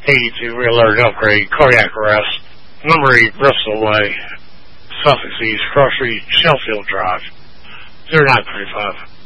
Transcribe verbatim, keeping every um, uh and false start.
eighty-two Real Upgrade, cardiac arrest, number eight Bristol Way, Sussex East, Cross Street, Sheffield Drive, zero nine three five.